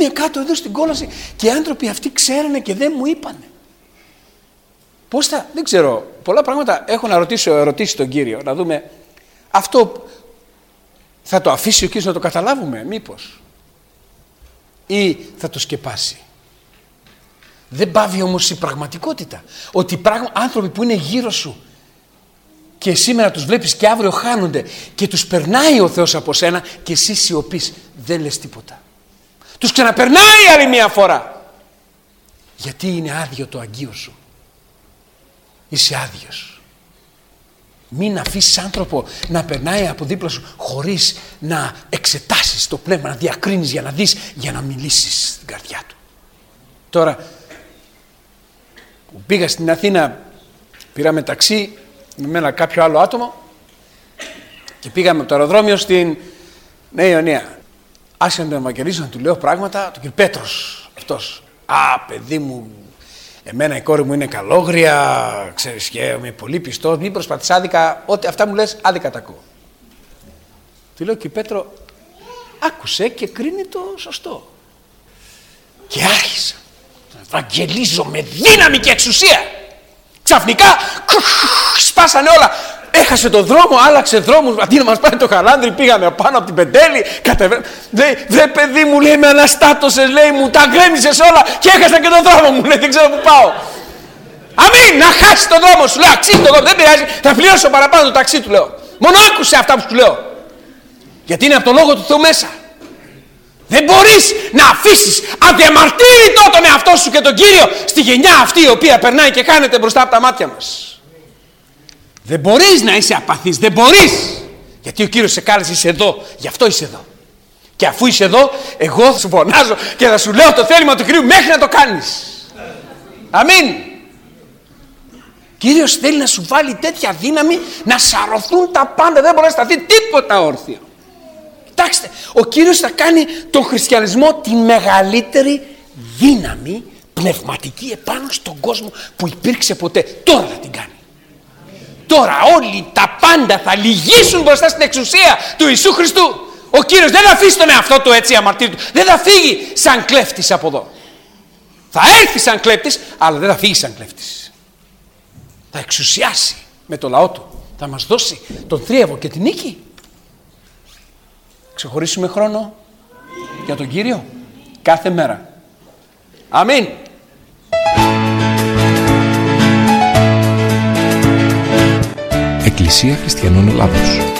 είμαι κάτω εδώ στην κόλαση και οι άνθρωποι αυτοί ξέρανε και δεν μου είπανε. Πώς θα, δεν ξέρω, πολλά πράγματα έχω να ρωτήσει τον Κύριο, να δούμε αυτό θα το αφήσει ο Κύριος να το καταλάβουμε μήπως, ή θα το σκεπάσει. Δεν πάβει όμως η πραγματικότητα ότι άνθρωποι που είναι γύρω σου και σήμερα τους βλέπεις και αύριο χάνονται και τους περνάει ο Θεός από σένα και εσύ σιωπείς, δεν λες τίποτα. Τους ξαναπερνάει άλλη μια φορά. Γιατί είναι άδειο το αγγείο σου. Είσαι άδειος. Μην αφήσεις άνθρωπο να περνάει από δίπλα σου χωρίς να εξετάσεις το πνεύμα, να διακρίνεις για να δεις, για να μιλήσεις στην καρδιά του. Τώρα που πήγα στην Αθήνα, πήραμε ταξί με ένα κάποιο άλλο άτομο και πήγαμε από το αεροδρόμιο στην Νέα Ιωνία. Άρχισα να τον Ευαγγελίζω, να του λέω πράγματα, τον κύριο Πέτρος αυτός. Παιδί μου, εμένα η κόρη μου είναι καλόγρια, ξέρεις, και είμαι πολύ πιστός, μην προσπαθείς άδικα, ό,τι αυτά μου λες άδικα τα ακούω. Του λέω, κύριε Πέτρο, άκουσε και κρίνει το σωστό. Και άρχισα να ευαγγελίζω με δύναμη και εξουσία. Ξαφνικά σπάσανε όλα. Έχασε το δρόμο, άλλαξε δρόμους. Αντί να μας πάει το Χαλάνδρι, πήγαμε πάνω από την Πεντέλη. Δε παιδί μου, λέει, με αναστάτωσες, λέει, μου τα γκρέμισες όλα και έχασα και το δρόμο μου. Λέει, δεν ξέρω που πάω. Αμήν, να χάσει το δρόμο σου. Λέω, αξίζει το δρόμο, δεν πειράζει. Θα πληρώσω παραπάνω το ταξί του, λέω. Μόνο άκουσε αυτά που σου λέω. Γιατί είναι από το λόγο του Θεού μέσα. Δεν μπορείς να αφήσεις αδιαμαρτύρητο τον εαυτό σου και τον Κύριο στη γενιά αυτή η οποία περνάει και χάνεται μπροστά από τα μάτια μας. Δεν μπορείς να είσαι απαθής, δεν μπορείς. Γιατί ο Κύριος σε κάλεσε, είσαι εδώ, γι' αυτό είσαι εδώ. Και αφού είσαι εδώ, εγώ θα σου φωνάζω και θα σου λέω το θέλημα του Κυρίου μέχρι να το κάνεις. Αμήν. Κύριος θέλει να σου βάλει τέτοια δύναμη να σαρωθούν τα πάντα, δεν μπορεί να σταθεί τίποτα όρθιο. Κοιτάξτε, ο Κύριος θα κάνει τον χριστιανισμό τη μεγαλύτερη δύναμη πνευματική επάνω στον κόσμο που υπήρξε ποτέ. Τώρα θα την κάνει. Τώρα όλοι τα πάντα θα λυγίσουν μπροστά στην εξουσία του Ιησού Χριστού. Ο Κύριος δεν θα αφήσει τον εαυτό του έτσι αμαρτύρητο. Δεν θα φύγει σαν κλέφτης από εδώ. Θα έρθει σαν κλέφτης, αλλά δεν θα φύγει σαν κλέφτης. Θα εξουσιάσει με το λαό του. Θα μας δώσει τον θρίαβο και την νίκη. Ξεχωρίσουμε χρόνο για τον Κύριο κάθε μέρα. Αμήν. Εκκλησία Χριστιανών Ελλάδος.